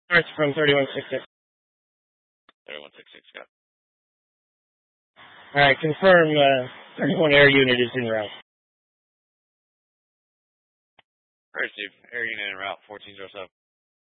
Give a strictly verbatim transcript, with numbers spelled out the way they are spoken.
Starts from thirty-one sixty-six. thirty-one sixty-six, got it. All right, confirm uh, thirty-one air unit is en route. All right, Steve. Air unit en route, fourteen oh seven.